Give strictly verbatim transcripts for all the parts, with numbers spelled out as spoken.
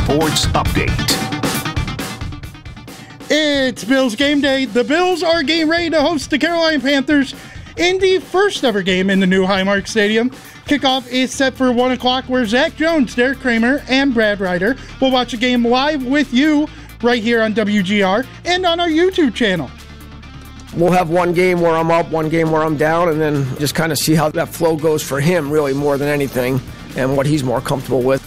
Sports Update. It's Bills game day. The Bills are getting ready to host the Carolina Panthers in the first ever game in the new Highmark Stadium. Kickoff is set for one o'clock, where Zach Jones, Derek Kramer, and Brad Ryder will watch the game live with you right here on W G R and on our YouTube channel. We'll have one game where I'm up, one game where I'm down, and then just kind of see how that flow goes for him, really, more than anything, and what he's more comfortable with.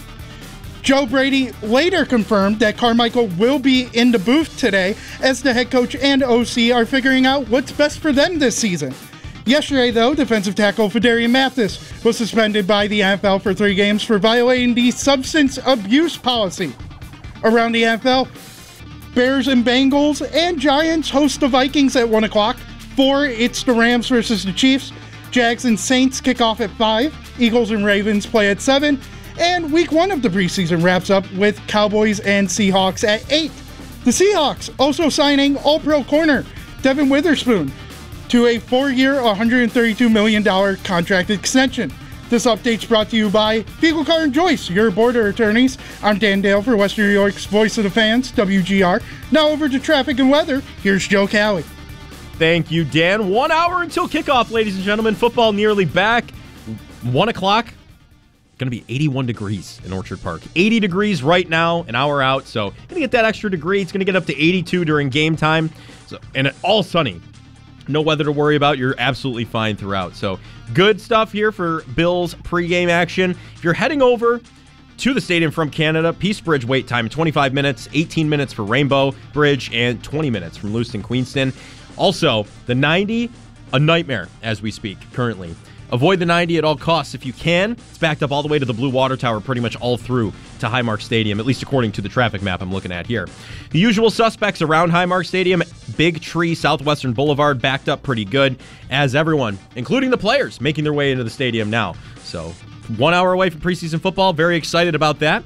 Joe Brady later confirmed that Carmichael will be in the booth today as the head coach and O C are figuring out what's best for them this season. Yesterday, though, defensive tackle Fedarian Mathis was suspended by the N F L for three games for violating the substance abuse policy. Around the N F L, Bears and Bengals and Giants host the Vikings at one o'clock. Four, it's the Rams versus the Chiefs. Jags and Saints kick off at five. Eagles and Ravens play at seven. And week one of the preseason wraps up with Cowboys and Seahawks at eight. The Seahawks also signing All-Pro corner Devin Witherspoon to a four-year, one hundred thirty-two million dollars contract extension. This update's brought to you by Fiegel Carr and Joyce, your border attorneys. I'm Dan Dale for Western New York's Voice of the Fans, W G R. Now over to traffic and weather. Here's Joe Cali. Thank you, Dan. One hour until kickoff, ladies and gentlemen. Football nearly back. One o'clock. Going to be eighty-one degrees in Orchard Park. eighty degrees right now, an hour out. So going to get that extra degree. It's going to get up to eighty-two during game time. So, and all sunny. No weather to worry about. You're absolutely fine throughout. So good stuff here for Bills pregame action. If you're heading over to the stadium from Canada, Peace Bridge wait time twenty-five minutes, eighteen minutes for Rainbow Bridge, and twenty minutes from Lewiston, Queenston. Also, the ninety, a nightmare as we speak currently. Avoid the ninety at all costs if you can. It's backed up all the way to the Blue Water Tower, pretty much all through to Highmark Stadium, at least according to the traffic map I'm looking at here. The usual suspects around Highmark Stadium, Big Tree, Southwestern Boulevard, backed up pretty good, as everyone, including the players, making their way into the stadium now. So, one hour away from preseason football. Very excited about that.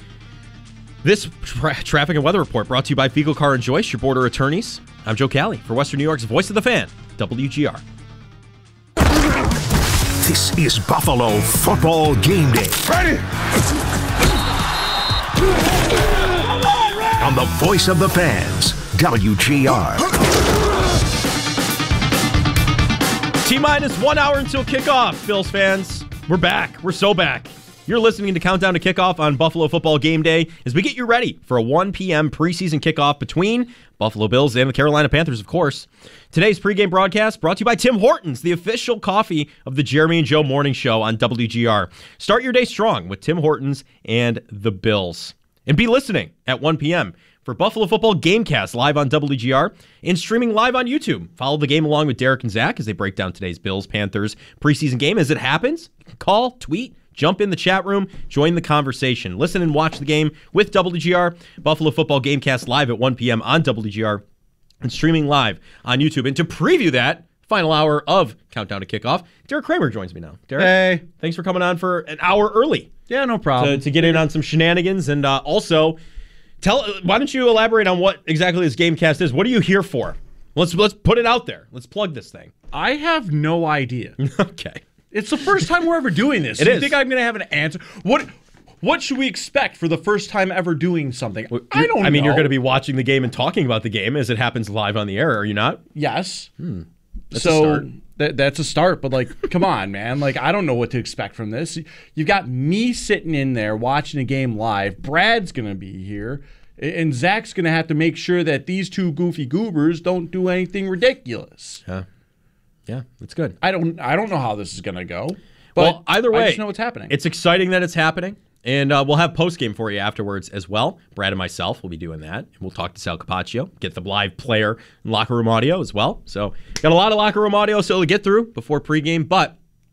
This tra- traffic and weather report brought to you by Fiegel Carr and Joyce, your border attorneys. I'm Joe Cali for Western New York's Voice of the Fan, W G R. This is Buffalo Football Game Day. Ready! On the Voice of the Fans, W G R. T-minus one hour until kickoff, Bills fans. We're back. We're so back. You're listening to Countdown to Kickoff on Buffalo Football Game Day as we get you ready for a one p.m. preseason kickoff between Buffalo Bills and the Carolina Panthers, of course. Today's pregame broadcast brought to you by Tim Hortons, the official coffee of the Jeremy and Joe Morning Show on W G R. Start your day strong with Tim Hortons and the Bills. And be listening at one p.m. for Buffalo Football Gamecast live on W G R and streaming live on YouTube. Follow the game along with Derek and Zach as they break down today's Bills-Panthers preseason game. As it happens, call, tweet, jump in the chat room, join the conversation. Listen and watch the game with W G R. Buffalo Football Gamecast live at one p.m. on W G R and streaming live on YouTube. And to preview that final hour of Countdown to Kickoff, Derek Kramer joins me now. Derek, hey. Thanks for coming on for an hour early. Yeah, no problem. To, to get in on some shenanigans. And uh, also, tell. why don't you elaborate on what exactly this Gamecast is? What are you here for? Let's, let's put it out there. Let's plug this thing. I have no idea. Okay. It's the first time we're ever doing this. It you is. think I'm going to have an answer? What What should we expect for the first time ever doing something? Well, I don't know. I mean, you're going to be watching the game and talking about the game as it happens live on the air, are you not? Yes. Hmm. That's a so start. That, that's a start, but like, come on, man. Like, I don't know what to expect from this. You've got me sitting in there watching a game live. Brad's going to be here. And Zach's going to have to make sure that these two goofy goobers don't do anything ridiculous. Yeah. Yeah, that's good. I don't I don't know how this is going to go. But Well, either way, I just know what's happening. It's exciting that it's happening. And uh, we'll have post-game for you afterwards as well. Brad and myself will be doing that. And we'll talk to Sal Capaccio, get the live player and locker room audio as well. So got a lot of locker room audio still to get through before pregame. But,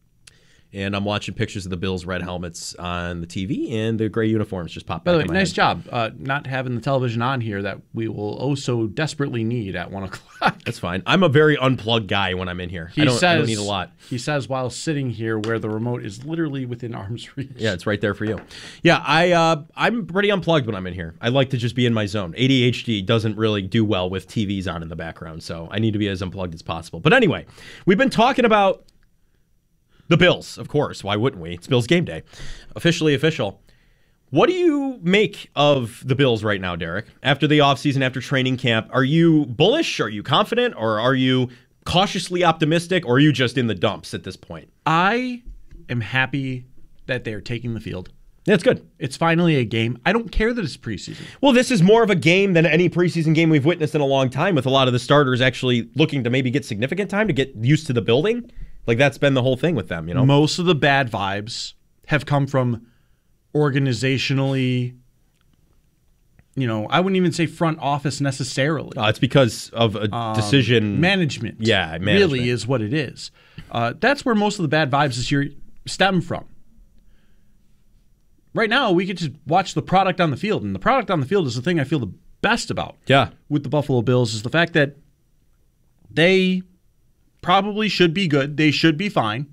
and I'm watching pictures of the Bills' red helmets on the T V, and the gray uniforms just popped By back the way, in my nice head. job uh, not having the television on here that we will oh so desperately need at one o'clock. That's fine. I'm a very unplugged guy when I'm in here. He I, don't, says, I don't need a lot. He says while sitting here where the remote is literally within arm's reach. Yeah, it's right there for you. Yeah, I, uh, I'm pretty unplugged when I'm in here. I like to just be in my zone. A D H D doesn't really do well with T Vs on in the background, so I need to be as unplugged as possible. But anyway, we've been talking about the Bills, of course. Why wouldn't we? It's Bills game day. Officially official. What do you make of the Bills right now, Derek? After the offseason, after training camp, are you bullish? Are you confident? Or are you cautiously optimistic? Or are you just in the dumps at this point? I am happy that they're taking the field. That's good. It's finally a game. I don't care that it's preseason. Well, this is more of a game than any preseason game we've witnessed in a long time, with a lot of the starters actually looking to maybe get significant time to get used to the building. Like, that's been the whole thing with them, you know? Most of the bad vibes have come from organizationally, you know, I wouldn't even say front office necessarily. Uh, it's because of a Um, decision. Management. Yeah, management. Really is what it is. Uh, that's where most of the bad vibes this year stem from. Right now, we get to watch the product on the field, and the product on the field is the thing I feel the best about. Yeah. With the Buffalo Bills is the fact that they probably should be good. They should be fine.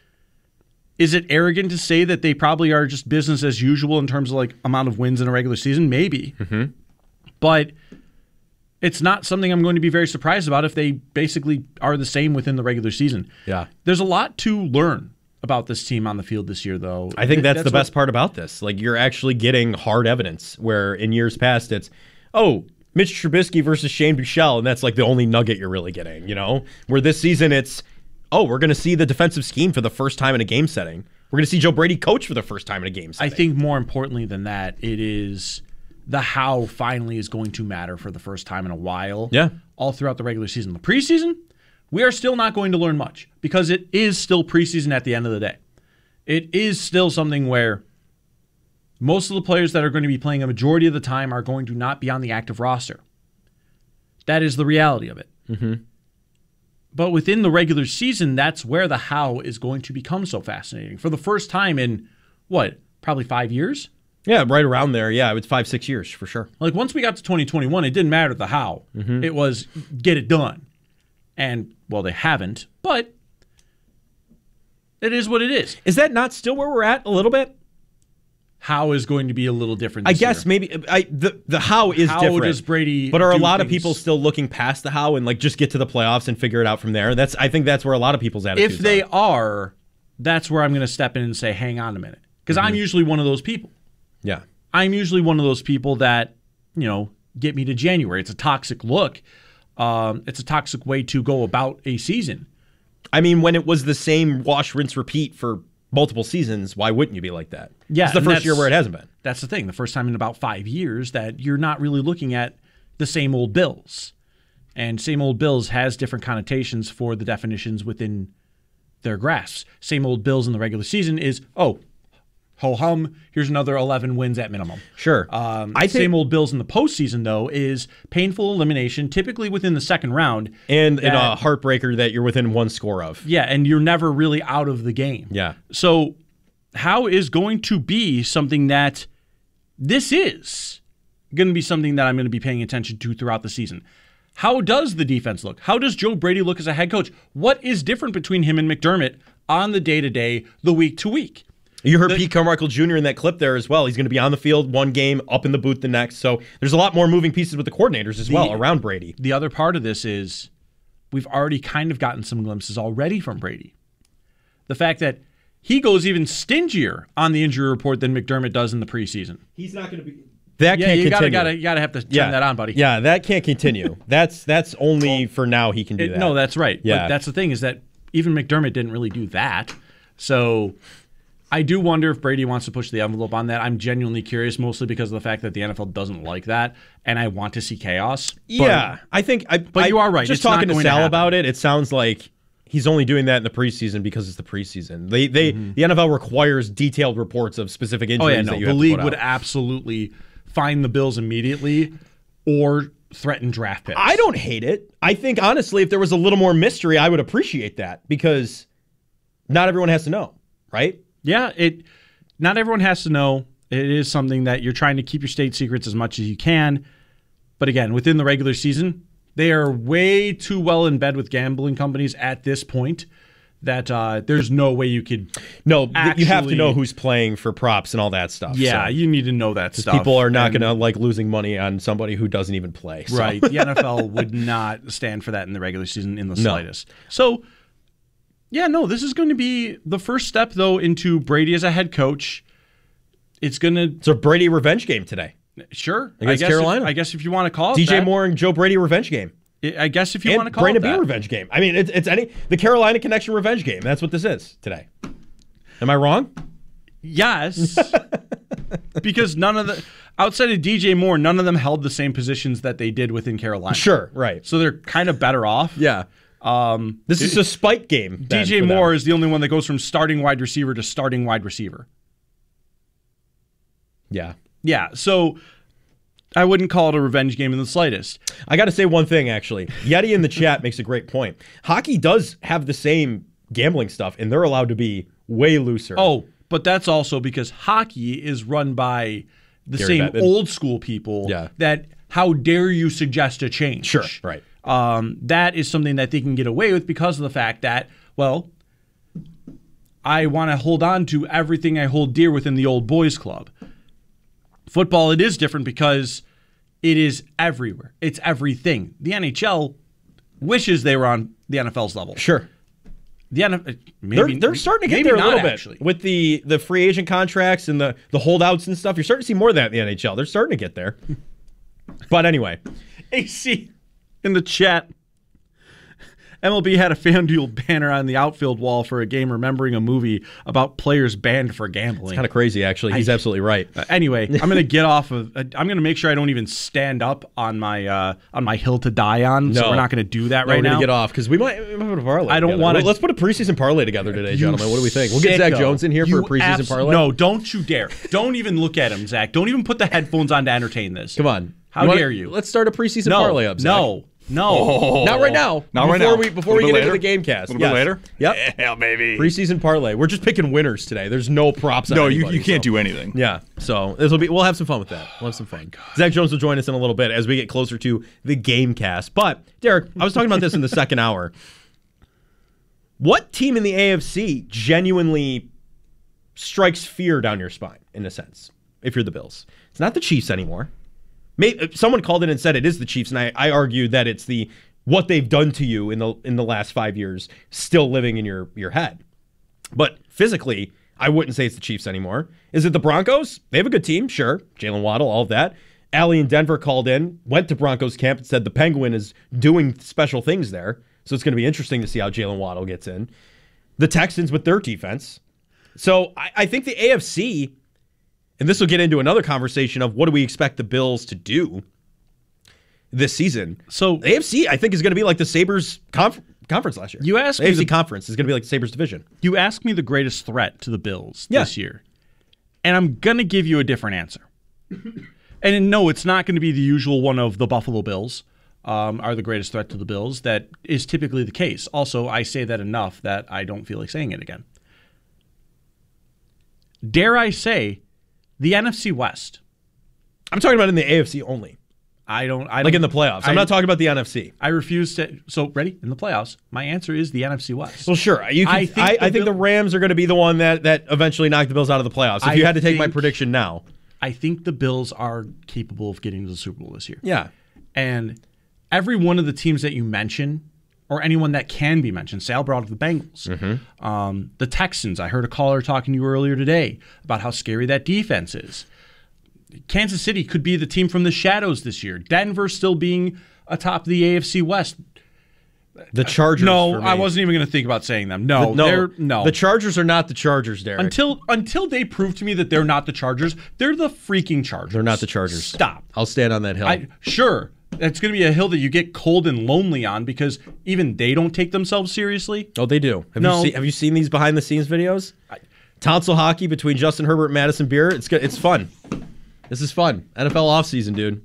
Is it arrogant to say that they probably are just business as usual in terms of like amount of wins in a regular season? Maybe. Mm-hmm. But it's not something I'm going to be very surprised about if they basically are the same within the regular season. Yeah. There's a lot to learn about this team on the field this year, though. I think that's, that's the what, best part about this. Like, you're actually getting hard evidence, where in years past it's, oh, Mitch Trubisky versus Shane Buechele, and that's like the only nugget you're really getting, you know? Where this season it's, oh, we're going to see the defensive scheme for the first time in a game setting. We're going to see Joe Brady coach for the first time in a game setting. I think more importantly than that, it is the how finally is going to matter for the first time in a while. Yeah. All throughout the regular season. The preseason, we are still not going to learn much because it is still preseason at the end of the day. It is still something where most of the players that are going to be playing a majority of the time are going to not be on the active roster. That is the reality of it. Mm-hmm. But within the regular season, that's where the how is going to become so fascinating. For the first time in, what, probably five years? Yeah, right around there. Yeah, it's five, six years for sure. Like, once we got to twenty twenty-one, it didn't matter the how. Mm-hmm. It was get it done. And, well, they haven't, but it is what it is. Is that not still where we're at a little bit? How is going to be a little different I this guess year. maybe I, the the how is How different. does Brady But are a do lot of things? people still looking past the how and like just get to the playoffs and figure it out from there? That's I think that's where a lot of people's attitudes If they are. are, that's where I'm going to step in and say, hang on a minute. Because Mm-hmm. I'm usually one of those people. Yeah. I'm usually one of those people that, you know, get me to January. It's a toxic look. Um, it's a toxic way to go about a season. I mean, when it was the same wash, rinse, repeat for multiple seasons, why wouldn't you be like that? Yeah, It's the and first that's- year where it hasn't been. That's the thing. The first time in about five years that you're not really looking at the same old Bills. And same old Bills has different connotations for the definitions within their grasps. Same old Bills in the regular season is, oh, ho-hum, here's another eleven wins at minimum. Sure. Um, I think, same old Bills in the postseason, though, is painful elimination, typically within the second round. and, and a that- heartbreaker that you're within one score of. Yeah, and you're never really out of the game. Yeah. So how is going to be something that this is going to be something that I'm going to be paying attention to throughout the season. How does the defense look? How does Joe Brady look as a head coach? What is different between him and McDermott on the day-to-day, the week-to-week? You heard The- Pete Carmichael Junior in that clip there as well. He's going to be on the field one game, up in the booth the next. So there's a lot more moving pieces with the coordinators as well The- around Brady. The other part of this is we've already kind of gotten some glimpses already from Brady. The fact that he goes even stingier on the injury report than McDermott does in the preseason. He's not going to be. That Yeah, can't you gotta, continue. gotta, you gotta have to turn that on, buddy. Yeah, that can't continue. that's that's only for now he can do It- that. No, that's right. Yeah. But that's the thing is that even McDermott didn't really do that. So I do wonder if Brady wants to push the envelope on that. I'm genuinely curious, mostly because of the fact that the N F L doesn't like that, and I want to see chaos. But Yeah, I think. I, But I- you are right. Just It's not talking to going to Sal happen. about it, it sounds like he's only doing that in the preseason because it's the preseason. They, they, the N F L requires detailed reports of specific oh injuries yeah, no, that you the have league to put would out. absolutely fine the Bills immediately or threaten draft picks. I don't hate it. I think honestly, if there was a little more mystery, I would appreciate that because not everyone has to know, right? Yeah, it. Not everyone has to know. It is something that you're trying to keep your state secrets as much as you can. But again, within the regular season, they are way too well in bed with gambling companies at this point that uh, there's no way you could. No, th- you have to Actually- know who's playing for props and all that stuff. Yeah, so. you need to know that stuff. People are not And- going to like losing money on somebody who doesn't even play. so. Right. The N F L would not stand for that in the regular season in the No. slightest. So, yeah, no, this is going to be the first step, though, into Brady as a head coach. it's going to It's a Brady revenge game today. sure Against I guess Carolina. If, I guess if you want to call it D J that, Moore and Joe Brady revenge game. I guess if you And want to call Brandon it Beal that. revenge game. I mean, it's it's any the Carolina Connection revenge game. That's what this is today. Am I wrong? Yes, because none of the outside of D J Moore, none of them held the same positions that they did within Carolina. Sure, right. So they're kind of better off. Yeah. Um, This is a spike game. D then J for them. Moore is the only one that goes from starting wide receiver to starting wide receiver. Yeah. Yeah, so I wouldn't call it a revenge game in the slightest. I got to say one thing, actually. Yeti in the chat makes a great point. Hockey does have the same gambling stuff, and they're allowed to be way looser. Oh, but that's also because hockey is run by the Gary same Bettman. old school people Yeah. that how dare you suggest a change? Sure, right. Um, that is something that they can get away with because of the fact that, well, I want to hold on to everything I hold dear within the old boys club. Football, it is different because it is everywhere. It's everything. The N H L wishes they were on the N F L's level. Sure. The N F L, maybe, They're, they're starting to get maybe there a not, little bit actually. with the, the free agent contracts and the, the holdouts and stuff. You're starting to see more of that in the N H L. They're starting to get there. But anyway. A C in the chat. M L B had a FanDuel banner on the outfield wall for a game remembering a movie about players banned for gambling. Kind of crazy, actually. He's I- absolutely right. Uh, anyway, I'm going to get off of. Uh, I'm going to make sure I don't even stand up on my uh, on my hill to die on. So No. we're not going to do that No, right we're now. gonna get off because we might, we might put a parlay. I don't together. wanna- Well, let's put a preseason parlay together today, gentlemen. What do we think? We'll get Zach Sicko. Jones in here You for a preseason abs- parlay. No, don't you dare! Don't even look at him, Zach. Don't even put the headphones on to entertain this. Come on. How wanna- dare you? Let's start a preseason no, parlay up. Zach. no, no. Not right now. Not before right now. We, before A we little get bit into the later? game cast. A little bit Yes. later? Yep. Yeah, maybe. Preseason parlay. We're just picking winners today. There's no props on No, you, anybody, you can't so. do anything. Yeah. So this will be. We'll have some fun with that. We'll have some fun. Zach Jones will join us in a little bit as we get closer to the game cast. But Derek, I was talking about this in the second hour. What team in the A F C genuinely strikes fear down your spine, in a sense, if you're the Bills? It's not the Chiefs anymore. Maybe, someone called in and said it is the Chiefs, and I, I argued that it's the what they've done to you in the in the last five years still living in your, your head. But physically, I wouldn't say it's the Chiefs anymore. Is it the Broncos? They have a good team, sure. Jalen Waddle, all of that. Allie in Denver called in, went to Broncos camp, and said the Penguin is doing special things there. So it's going to be interesting to see how Jalen Waddle gets in. The Texans with their defense. So I, I think the A F C, and this will get into another conversation of what do we expect the Bills to do this season. So The A F C, I think, is going to be like the Sabres conf- conference last year. You asked the me A F C the- conference is going to be like the Sabres division. you asked me the greatest threat to the Bills Yeah. this year, and I'm gonna give you a different answer. And no, it's not going to be the usual one of the Buffalo Bills um, are the greatest threat to the Bills. That is typically the case. Also, I say that enough that I don't feel like saying it again. Dare I say, the N F C West. I'm talking about in the A F C only, I don't. I like don't, in the playoffs. I'm I- not talking about the N F C. I refuse to. So ready in the playoffs. My answer is the N F C West. Well, sure. You can, I I think think, the I, think the Bill- Rams are going to be the one that, that eventually knock the Bills out of the playoffs. If I you had to take my think- prediction now. I think the Bills are capable of getting to the Super Bowl this year. Yeah. And every one of the teams that you mention, or anyone that can be mentioned, Sal brought up the Bengals, Mm-hmm. um, the Texans. I heard a caller talking to you earlier today about how scary that defense is. Kansas City could be the team from the shadows this year. Denver still being atop the A F C West. The Chargers. No, for me. I wasn't even going to think about saying them. No, no, they're no. The Chargers are not the Chargers, Derek. until until they prove to me that they're not the Chargers, they're the freaking Chargers. They're not the Chargers. Stop. I'll stand on that hill. I sure. That's going to be a hill that you get cold and lonely on because even they don't take themselves seriously. oh, they do. Have No. you seen, have you seen these behind the scenes videos? Tonsil hockey between Justin Herbert and Madison Beer. It's good. It's fun. This is fun. N F L offseason, dude.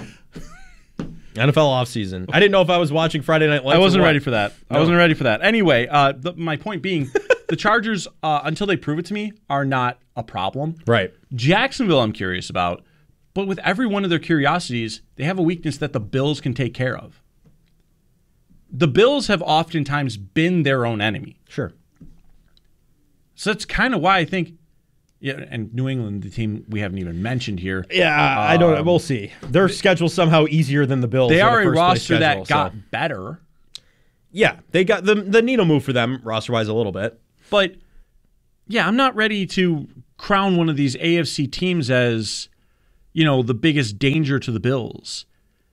N F L offseason. I didn't know if I was watching Friday Night Lights. I wasn't or what. ready for that. I No. wasn't ready for that. Anyway, uh, the, my point being, the Chargers, uh, until they prove it to me, are not a problem. Right. Jacksonville, I'm curious about, but with every one of their curiosities, they have a weakness that the Bills can take care of. The Bills have oftentimes been their own enemy. Sure. So that's kind of why I think, yeah, and New England, the team we haven't even mentioned here. Yeah, I don't. We'll see. Their schedule's somehow easier than the Bills. They in are the a first place roster that schedule, got so. better, Yeah, they got the the needle move for them roster wise a little bit. but yeah, I'm not ready to crown one of these A F C teams as, you know, the biggest danger to the Bills.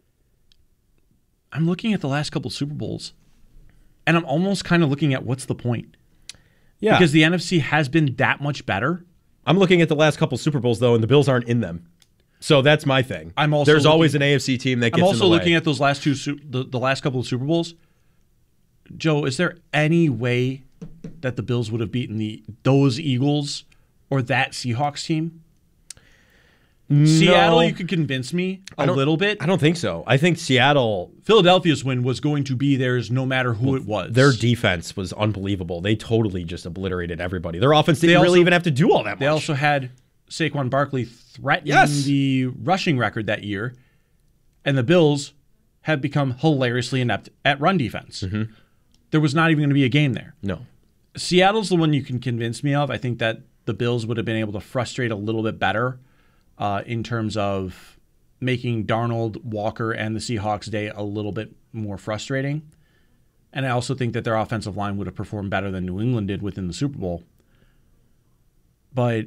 I'm looking at the last couple Super Bowls, and I'm almost kind of looking at what's the point? Yeah. Because the N F C has been that much better. I'm looking at the last couple Super Bowls, though, and the Bills aren't in them. So that's my thing. I'm also There's looking, always an A F C team that gets I'm also in the looking way. at those last two, the, the last couple of Super Bowls. Joe, is there any way that the Bills would have beaten the those Eagles or that Seahawks team? No. Seattle, you could convince me a I don't- little bit. I don't think so. I think Seattle, Philadelphia's win was going to be theirs no matter who it was. their defense was unbelievable. They totally just obliterated everybody. Their offense didn't They really also- even have to do all that much. They also had Saquon Barkley threatening Yes. the rushing record that year, and the Bills have become hilariously inept at run defense. Mm-hmm. There was not even going to be a game there. no. Seattle's the one you can convince me of. I think that the Bills would have been able to frustrate a little bit better uh, in terms of making Darnold, Walker, and the Seahawks' day a little bit more frustrating. And I also think that their offensive line would have performed better than New England did within the Super Bowl. But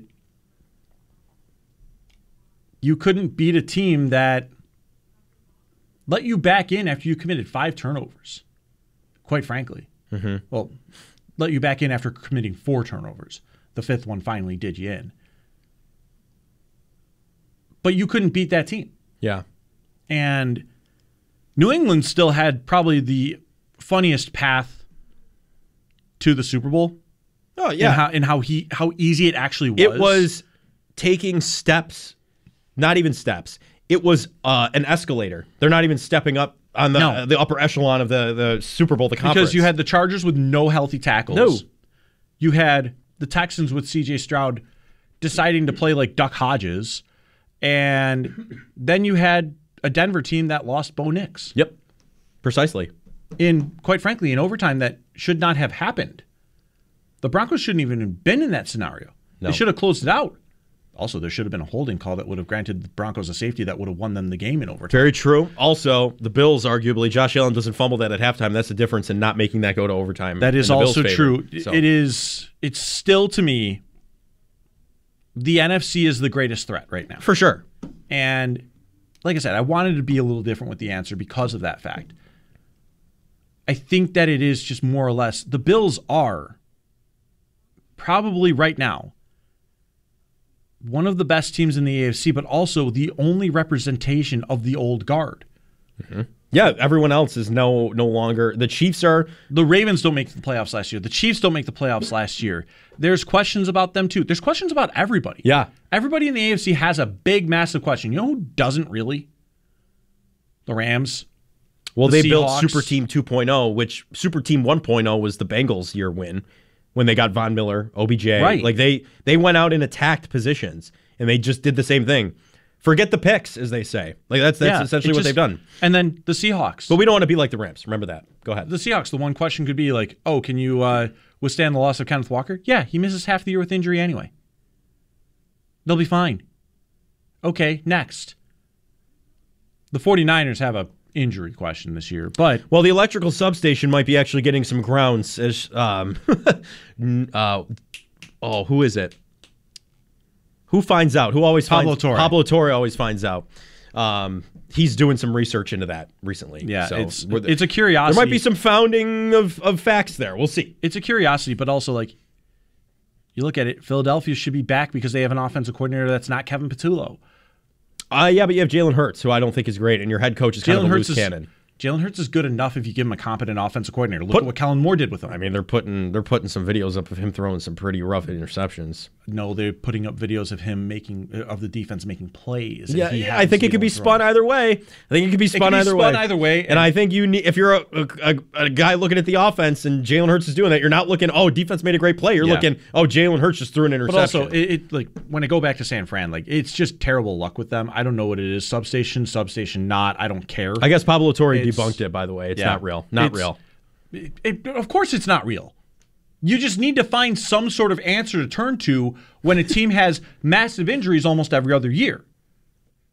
you couldn't beat a team that let you back in after you committed five turnovers, quite frankly. Mm-hmm. Well, let you back in after committing four turnovers. The fifth one finally did you in. But you couldn't beat that team. Yeah. And New England still had probably the funniest path to the Super Bowl. Oh, yeah. And how, and how he how easy it actually was. It was taking steps, not even steps. It was uh, an escalator. They're not even stepping up on the No. uh, the upper echelon of the, the Super Bowl, the conference. Because you had the Chargers with no healthy tackles. No. You had the Texans with C J Stroud deciding to play like Duck Hodges. And then you had a Denver team that lost Bo Nix. Yep. Precisely. In, quite frankly, in overtime that should not have happened. The Broncos shouldn't even have been in that scenario. No. They should have closed it out. Also, there should have been a holding call that would have granted the Broncos a safety that would have won them the game in overtime. Very true. Also, the Bills, arguably, Josh Allen doesn't fumble that at halftime. That's the difference in not making that go to overtime. That is in the Bills' also favor. true. So, It is. It's still, to me, the N F C is the greatest threat right now. for sure. And like I said, I wanted to be a little different with the answer because of that fact. I think that it is just more or less, the Bills are probably right now one of the best teams in the A F C, but also the only representation of the old guard. Yeah, everyone else is no no longer. The Chiefs are. The Ravens don't make the playoffs last year. The Chiefs don't make the playoffs last year. There's questions about them too. There's questions about everybody. Yeah. Everybody in the A F C has a big, massive question. You know who doesn't really? The Rams. Well, The they built Seahawks. Super Team two point oh, which Super Team one point oh was the Bengals' year win when they got Von Miller, O B J. Right. Like they they went out and attacked positions, and they just did the same thing. Forget the picks, as they say. Like that's that's Yeah, essentially it what just- they've done. And then the Seahawks. But we don't want to be like the Rams. Remember that. Go ahead. The Seahawks, the one question could be like, oh, can you uh, withstand the loss of Kenneth Walker? Yeah, he misses half the year with injury anyway. They'll be fine. Okay, next. The 49ers have a injury question this year, but Well, the electrical substation might be actually getting some grounds. As um, n- uh, oh, who is it? Who finds out? Who always Pablo finds Torre. Pablo Torre always finds out. Um, he's doing some research into that recently. yeah, so it's we're- it's a curiosity. There might be some founding of, of facts there. We'll see. It's a curiosity, but also like you look at it, Philadelphia should be back because they have an offensive coordinator that's not Kevin Patullo. Uh, yeah, but you have Jalen Hurts, who I don't think is great, and your head coach is kind of Jalen a Hurts loose is cannon. Jalen Hurts is good enough if you give him a competent offensive coordinator. Look Put- at what Kellen Moore did with him. I mean, they're putting they're putting some videos up of him throwing some pretty rough interceptions. No, they're putting up videos of him making of the defense making plays. and Yeah, he I happens think to it could be the one spun throwing. either way. I think it could be spun be either spun way. either way, And, and- I think you need if you're a, a, a guy looking at the offense and Jalen Hurts is doing that, you're not looking, oh, defense made a great play. You're Yeah. looking, oh, Jalen Hurts just threw an But interception. also, it, it like when I go back to San Fran, like it's just terrible luck with them. I don't know what it is. Substation, substation, not. I don't care. I guess Pablo Torre It's- debunked it. By the way, it's yeah. not real. Not It's- real. It, it, of course, it's not real. You just need to find some sort of answer to turn to when a team has massive injuries almost every other year,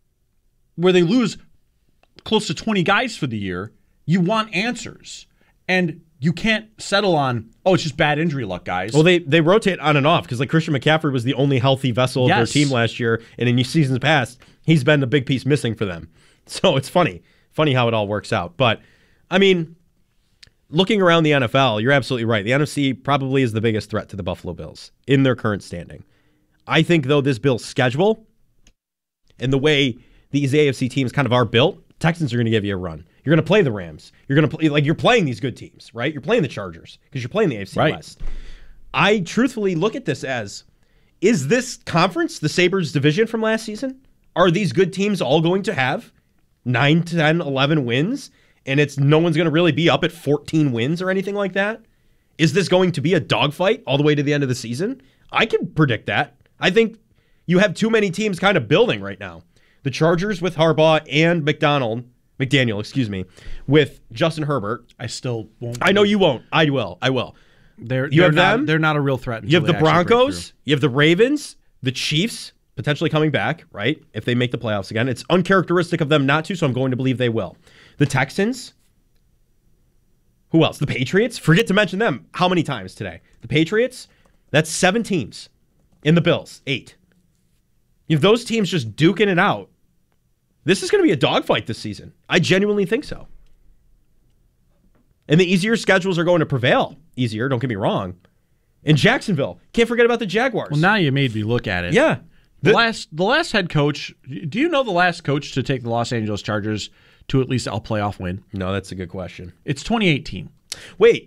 where they lose close to twenty guys for the year. You want answers. And you can't settle on, oh, it's just bad injury luck, guys. Well, they they rotate on and off because like Christian McCaffrey was the only healthy vessel Yes. of their team last year, and in seasons past, he's been the big piece missing for them. So it's funny, funny how it all works out. But I mean, looking around the N F L, you're absolutely right. The N F C probably is the biggest threat to the Buffalo Bills in their current standing. I think though this Bills schedule and the way these A F C teams kind of are built, Texans are going to give you a run. You're going to play the Rams. You're going to play like you're playing these good teams, right? You're playing the Chargers because you're playing the A F C Right. West. I truthfully look at this as, is this conference the Sabres division from last season? Are these good teams all going to have nine, ten, eleven wins? And it's no one's going to really be up at fourteen wins or anything like that? Is this going to be a dogfight all the way to the end of the season? I can predict that. I think you have too many teams kind of building right now. The Chargers with Harbaugh and McDonald, McDaniel, excuse me, with Justin Herbert. I still won't. I know you won't. I will. I will. They're, You they're have not, them? They're not a real threat. You have until the they actually break Broncos. through. You have the Ravens, the Chiefs, potentially coming back, right? If they make the playoffs again. It's uncharacteristic of them not to, so I'm going to believe they will. The Texans. Who else? The Patriots. Forget to mention them. How many times today? The Patriots. That's seven teams. In the Bills, eight. If those teams just duking it out, this is going to be a dogfight this season. I genuinely think so. And the easier schedules are going to prevail. Easier, don't get me wrong. In Jacksonville, can't forget about the Jaguars. Well, now you made me look at it. Yeah. The The- last, the last head coach. Do you know the last coach to take the Los Angeles Chargers to at least a playoff win? No, that's a good question. It's twenty eighteen. Wait.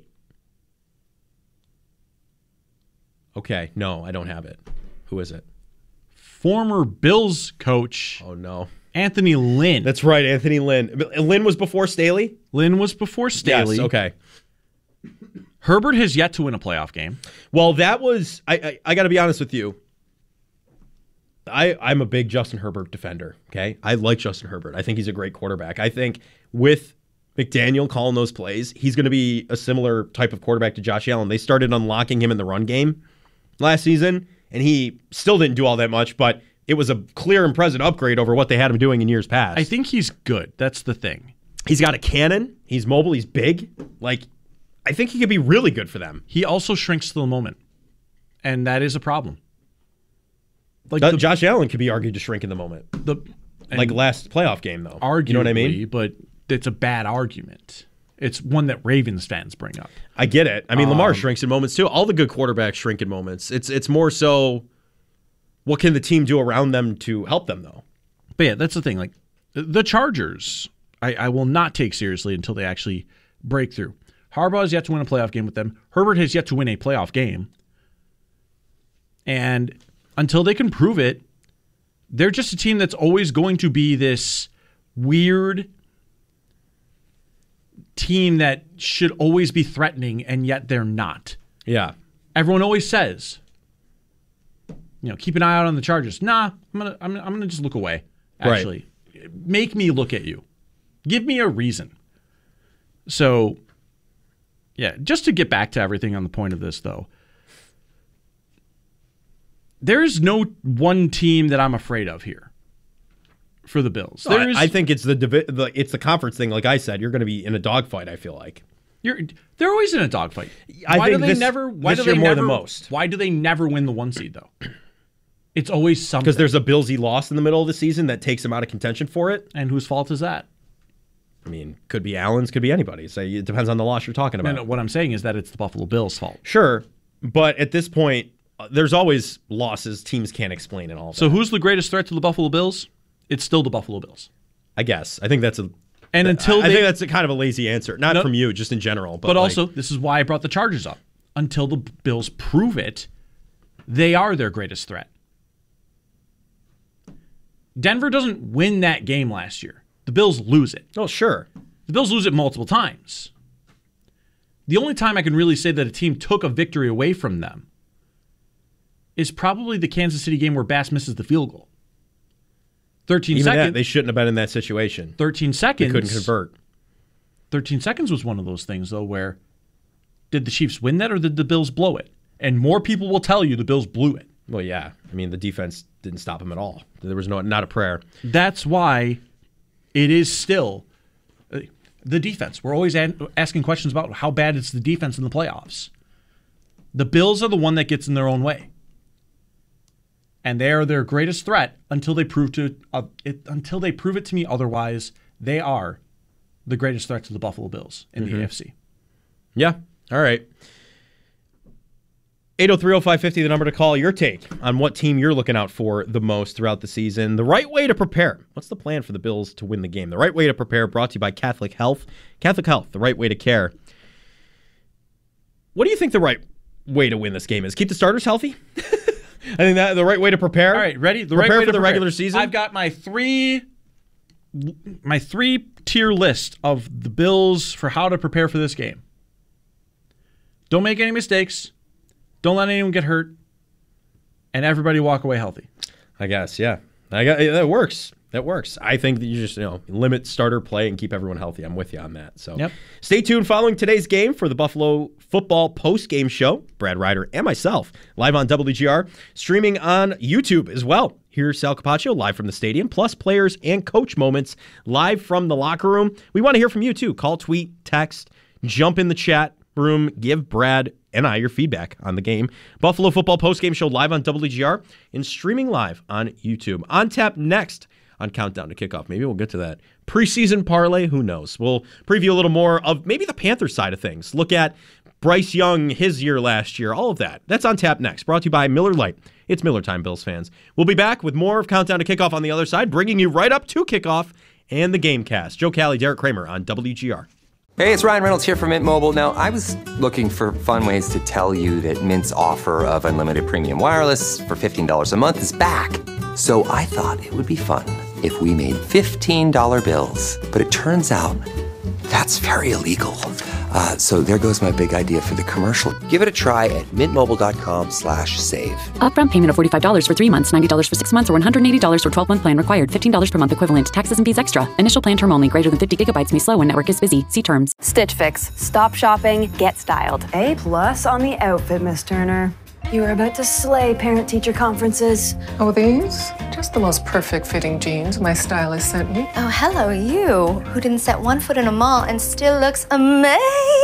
Okay, no, I don't have it. Who is it? Former Bills coach Oh, no. Anthony Lynn. That's right, Anthony Lynn. Lynn was before Staley? Lynn was before Staley. Yes, okay. Herbert has yet to win a playoff game. Well, that was, I I, I got to be honest with you. I, I'm a big Justin Herbert defender, okay? I like Justin Herbert. I think he's a great quarterback. I think with McDaniel calling those plays, he's going to be a similar type of quarterback to Josh Allen. They started unlocking him in the run game last season, and he still didn't do all that much, but it was a clear and present upgrade over what they had him doing in years past. I think he's good. That's the thing. He's got a cannon. He's mobile. He's big. Like, I think he could be really good for them. He also shrinks to the moment, and that is a problem. Like Jo- the, Josh Allen could be argued to shrink in the moment. the and Like last playoff game, though. arguably, You know what I mean? But it's a bad argument. It's one that Ravens fans bring up. I get it. I mean, Lamar Um, shrinks in moments, too. All the good quarterbacks shrink in moments. It's it's more so, what can the team do around them to help them, though? But yeah, that's the thing. Like the Chargers, I, I will not take seriously until they actually break through. Harbaugh has yet to win a playoff game with them. Herbert has yet to win a playoff game. And until they can prove it, they're just a team that's always going to be this weird team that should always be threatening, and yet they're not. Yeah. Everyone always says, you know, keep an eye out on the Chargers. Nah, I'm gonna, I'm, I'm gonna just look away. Actually, make me look at you. Give me a reason. So, yeah, just to get back to everything on the point of this, though, there's no one team that I'm afraid of here for the Bills. I, There's, I think it's the, divi- the it's the conference thing. Like I said, you're going to be in a dogfight, I feel like. You're, they're always in a dogfight. I Why think do they this- never? Why this do they year more never, than most. Why do they never win the one seed though? It's always something. Because there's a Billsy loss in the middle of the season that takes them out of contention for it. And whose fault is that? I mean, could be Allen's, could be anybody's. So it depends on the loss you're talking No, about. no, what I'm saying is that it's the Buffalo Bills' fault. Sure, but at this point, uh, there's always losses teams can't explain and all of So that. who's the greatest threat to the Buffalo Bills? It's still the Buffalo Bills. I guess. I think that's a And until I they, think that's a kind of a lazy answer. Not No. from you, just in general. But, but like, also this is why I brought the Chargers up. Until the Bills prove it, they are their greatest threat. Denver doesn't win that game last year. The Bills lose it. Oh, sure. The Bills lose it multiple times. The only time I can really say that a team took a victory away from them is probably the Kansas City game where Bass misses the field goal. thirteen Even seconds. that, they shouldn't have been in that situation. thirteen They seconds. couldn't convert. thirteen seconds was one of those things, though, where did the Chiefs win that or did the Bills blow it? And more people will tell you the Bills blew it. Well, yeah. I mean, the defense didn't stop them at all. There was no not a prayer. That's why it is still. the defense. We're always a- asking questions about how bad is the defense in the playoffs. The Bills are the one that gets in their own way. And they are their greatest threat until they prove to uh, it, until they prove it to me otherwise. They are the greatest threat to the Buffalo Bills in mm-hmm. the A F C. Yeah. All right. eight oh three oh five fifty, the number to call. Your take on what team you're looking out for the most throughout the season. The right way to prepare. What's the plan for the Bills to win the game? The right way to prepare, brought to you by Catholic Health. Catholic Health, the right way to care. What do you think the right way to win this game is? Keep the starters healthy? I think that the right way to prepare. All right, ready? The prepare right way for to the prepare. regular season. I've got my three, my three tier list of the Bills for how to prepare for this game. Don't make any mistakes. Don't let anyone get hurt, and everybody walk away healthy. I guess, yeah. I got that works. That works. I think that you just, you know, limit starter play and keep everyone healthy. I'm with you on that. So yep. Stay tuned following today's game for the Buffalo Football post-game show. Brad Ryder and myself live on W G R, streaming on YouTube as well. Here's Sal Capaccio live from the stadium, plus players and coach moments live from the locker room. We want to hear from you too. Call, tweet, text, jump in the chat room, give Brad and I your feedback on the game. Buffalo Football post-game show live on W G R and streaming live on YouTube. On tap next on Countdown to Kickoff. Maybe we'll get to that preseason parlay. Who knows? We'll preview a little more of maybe the Panthers side of things. Look at Bryce Young, his year last year, all of that. That's on tap next. Brought to you by Miller Lite. It's Miller time, Bills fans. We'll be back with more of Countdown to Kickoff on the other side, bringing you right up to kickoff and the Gamecast. Joe Cali, Derek Kramer on W G R. Hey, it's Ryan Reynolds here from Mint Mobile. Now, I was looking for fun ways to tell you that Mint's offer of unlimited premium wireless for fifteen dollars a month is back. So I thought it would be fun if we made fifteen dollar bills. But it turns out that's very illegal. Uh, so there goes my big idea for the commercial. Give it a try at mintmobile.com slash save. Upfront payment of forty-five dollars for three months, ninety dollars for six months, or one hundred eighty dollars for twelve-month plan required. fifteen dollars per month equivalent. Taxes and fees extra. Initial plan term only. Greater than fifty gigabytes may slow when network is busy. See terms. Stitch Fix. Stop shopping. Get styled. A plus on the outfit, Miss Turner. You are about to slay parent-teacher conferences. Oh, these? Just the most perfect fitting jeans my stylist sent me. Oh, hello, you, who didn't set one foot in a mall and still looks amazing.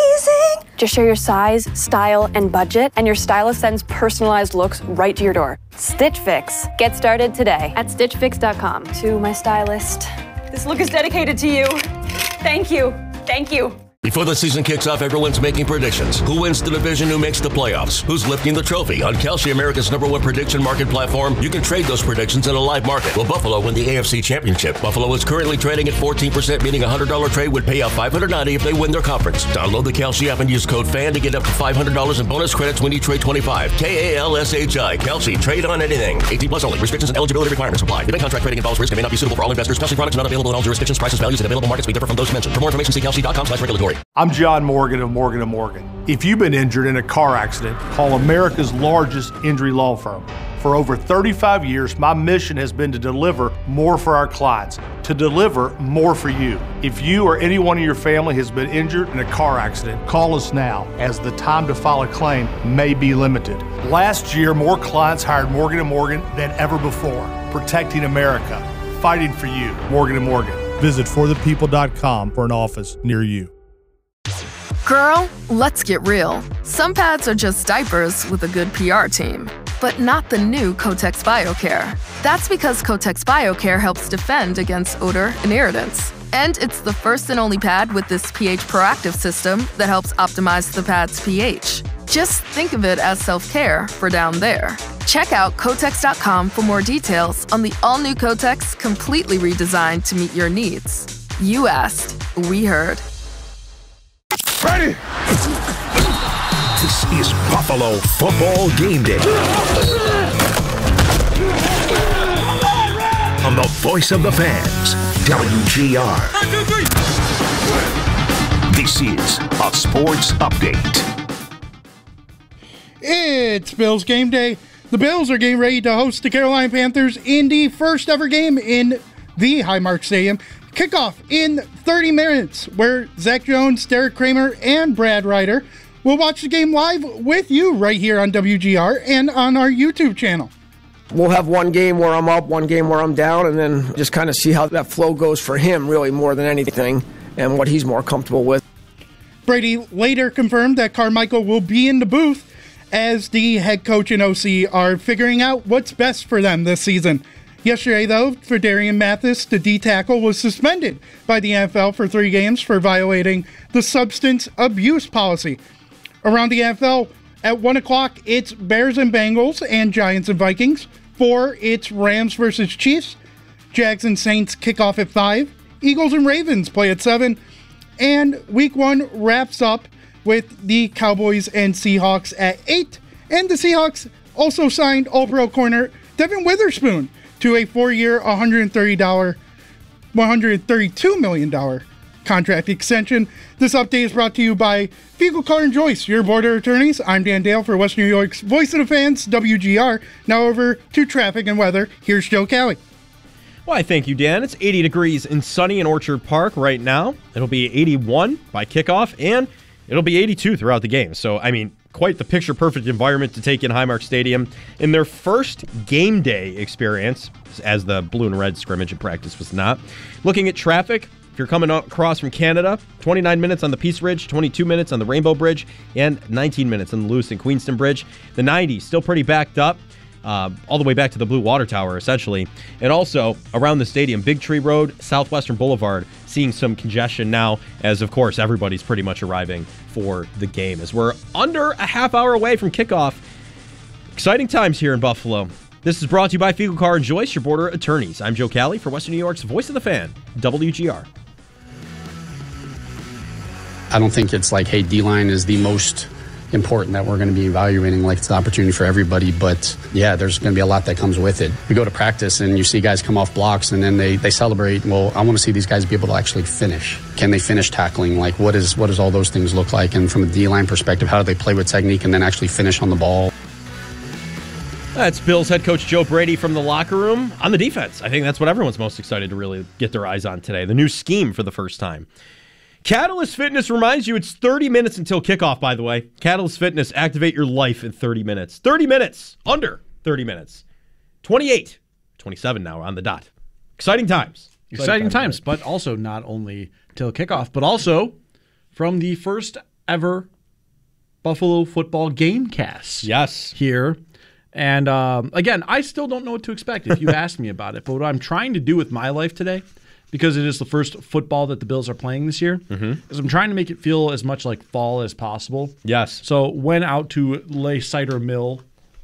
Just share your size, style, and budget, and your stylist sends personalized looks right to your door. Stitch Fix. Get started today at stitch fix dot com. To my stylist, this look is dedicated to you. Thank you. Thank you. Before the season kicks off, everyone's making predictions. Who wins the division? Who makes the playoffs? Who's lifting the trophy? On Kalshi, America's number one prediction market platform, you can trade those predictions in a live market. Will Buffalo win the A F C Championship? Buffalo is currently trading at fourteen percent, meaning a one hundred dollars trade would pay out five hundred ninety dollars if they win their conference. Download the Kalshi app and use code FAN to get up to five hundred dollars in bonus credits when you trade twenty-five. K A L S H I. Kalshi. Trade on anything. eighteen plus only. Restrictions and eligibility requirements apply. Event contract trading involves risk and may not be suitable for all investors. Kalshi products not available in all jurisdictions. Prices, values, and available markets may differ from those mentioned. For more information, see kalshi dot com slash regulatory. I'm John Morgan of Morgan and Morgan. If you've been injured in a car accident, call America's largest injury law firm. For over thirty-five years, my mission has been to deliver more for our clients, to deliver more for you. If you or anyone in your family has been injured in a car accident, call us now, as the time to file a claim may be limited. Last year, more clients hired Morgan and Morgan than ever before, protecting America, fighting for you. Morgan and Morgan. Visit for the people dot com for an office near you. Girl, let's get real. Some pads are just diapers with a good P R team, but not the new Kotex BioCare. That's because Kotex BioCare helps defend against odor and irritants. And it's the first and only pad with this pH proactive system that helps optimize the pad's pH. Just think of it as self-care for down there. Check out Kotex dot com for more details on the all-new Kotex, completely redesigned to meet your needs. You asked, we heard. Ready? This is Buffalo Football Game Day. On the voice of the fans, W G R. This is a sports update. It's Bills game day. The Bills are getting ready to host the Carolina Panthers in the first ever game in the Highmark Stadium. Kickoff in thirty minutes, where Zach Jones, Derek Kramer, and Brad Ryder will watch the game live with you right here on W G R and on our YouTube channel. We'll have one game where I'm up, one game where I'm down, and then just kind of see how that flow goes for him, really, more than anything. and what he's more comfortable with. Brady later confirmed that Carmichael will be in the booth as the head coach and O C are figuring out what's best for them this season. Yesterday, though, Ferdarian Mathis, the D-tackle, was suspended by the N F L for three games for violating the substance abuse policy. Around the N F L, at one o'clock, it's Bears and Bengals and Giants and Vikings. four, it's Rams versus Chiefs. Jags and Saints kick off at five. Eagles and Ravens play at seven. And week one wraps up with the Cowboys and Seahawks at eight. And the Seahawks also signed All-Pro corner Devin Witherspoon to a four-year, one hundred thirty dollars, one hundred thirty-two million dollars contract extension. This update is brought to you by Fiegel, Carr and Joyce, your border attorneys. I'm Dan Dale for West New York's Voice of the Fans, W G R. Now over to traffic and weather. Here's Joe Kelly. Why, thank you, Dan. It's eighty degrees and sunny in Orchard Park right now. It'll be eighty-one by kickoff, and it'll be eighty-two throughout the game. So, I mean, quite the picture-perfect environment to take in Highmark Stadium in their first game day experience, as the blue and red scrimmage and practice was not. Looking at traffic, if you're coming across from Canada, twenty-nine minutes on the Peace Bridge, twenty-two minutes on the Rainbow Bridge, and nineteen minutes on the Lewis and Queenston Bridge. The ninety still pretty backed up. Uh, all the way back to the Blue Water Tower, essentially. And also, around the stadium, Big Tree Road, Southwestern Boulevard, seeing some congestion now, as, of course, everybody's pretty much arriving for the game. As we're under a half hour away from kickoff. Exciting times here in Buffalo. This is brought to you by Fiegel, Carr and Joyce, your border attorneys. I'm Joe Cali for Western New York's Voice of the Fan, W G R. I don't think it's like, hey, D-line is the most important that we're going to be evaluating, like it's an opportunity for everybody, but yeah, there's going to be a lot that comes with it. We go to practice and you see guys come off blocks and then they, they celebrate. Well, I want to see these guys be able to actually finish. Can they finish tackling? Like what is what does all those things look like? And from a D-line perspective, how do they play with technique and then actually finish on the ball? That's Bills head coach Joe Brady from the locker room on the defense. I think that's what everyone's most excited to really get their eyes on today. The new scheme for the first time. Catalyst Fitness reminds you it's thirty minutes until kickoff, by the way. Catalyst Fitness, activate your life in thirty minutes. thirty minutes, under thirty minutes. twenty-eight, twenty-seven now on the dot. Exciting times. Exciting, Exciting times, times but also not only till kickoff, but also from the first ever Buffalo football Gamecast. Yes. Here. And um, again, I still don't know what to expect if you ask me about it, but what I'm trying to do with my life today, because it is the first football that the Bills are playing this year, mm-hmm. is I'm trying to make it feel as much like fall as possible. Yes. So went out to Lay Cider Mill.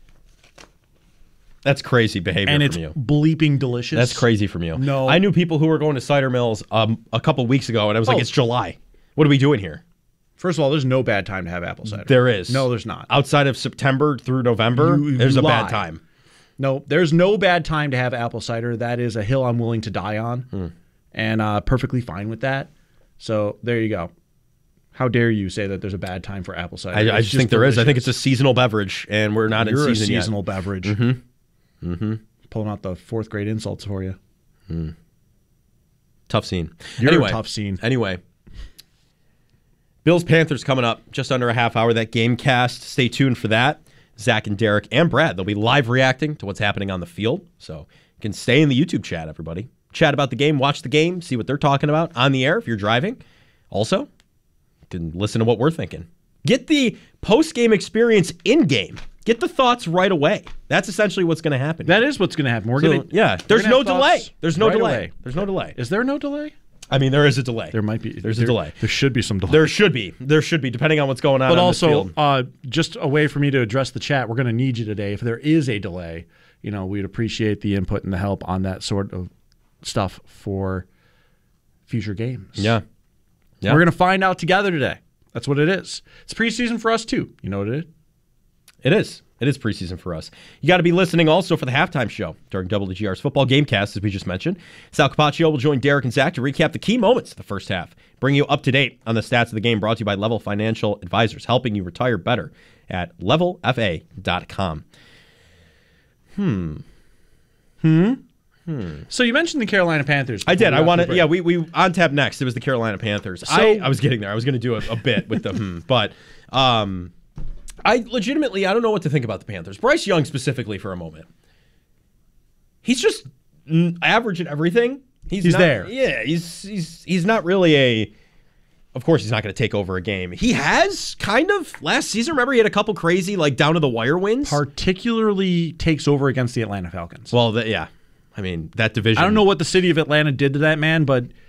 That's crazy behavior and from it's you. Bleeping delicious. That's crazy from you. No. I knew people who were going to Cider Mills um, a couple weeks ago, and I was oh. like, it's July. What are we doing here? First of all, there's no bad time to have apple cider. There is. No, there's not. Outside of September through November, you, you there's lie. a bad time. No, there's no bad time to have apple cider. That is a hill I'm willing to die on. Hmm. And uh, perfectly fine with that. So there you go. How dare you say that there's a bad time for apple cider? I, I just, just think there delicious. is. I think it's a seasonal beverage, and we're not You're in season You're a seasonal yet. beverage. Mm-hmm. Mm-hmm. Pulling out the fourth grade insults for you. Hmm. Tough scene. You're anyway, a tough scene. Anyway. Bills-Panthers coming up just under a half hour. That Gamecast. Stay tuned for that. Zach and Derek and Brad, they'll be live reacting to what's happening on the field. So you can stay in the YouTube chat, everybody. Chat about the game, watch the game, see what they're talking about on the air if you're driving. Also, you can listen to what we're thinking. Get the post-game experience in-game. Get the thoughts right away. That's essentially what's going to happen. That is what's going to happen. We're so, going to Yeah, there's no delay. There's no right delay. Away. There's no delay. Is there no delay? I mean, there is a delay. There might be. There's there, a delay. There should be some delay. There should be. There should be, depending on what's going on. But on also, uh, just a way for me to address the chat, we're going to need you today. If there is a delay, you know, we'd appreciate the input and the help on that sort of stuff for future games. Yeah. yeah. We're going to find out together today. That's what it is. It's preseason for us, too. You know what it is? It is. It is preseason for us. You got to be listening also for the halftime show during W G R's football Gamecast, as we just mentioned. Sal Capaccio will join Derek and Zach to recap the key moments of the first half, bring you up to date on the stats of the game, brought to you by Level Financial Advisors, helping you retire better at level f a dot com. Hmm. Hmm? Hmm. So you mentioned the Carolina Panthers. I did. I wanted, yeah, we, we on tap next. It was the Carolina Panthers. So, I, I was getting there. I was going to do a, a bit with the hmm, but um, I legitimately, I don't know what to think about the Panthers. Bryce Young specifically for a moment. He's just average at everything, He's, he's not, there. Yeah, he's he's he's not really a. Of course, he's not going to take over a game. He has kind of last season. Remember, he had a couple crazy like down to the wire wins. Particularly takes over against the Atlanta Falcons. Well, the, yeah, I mean that division. I don't know what the city of Atlanta did to that man, but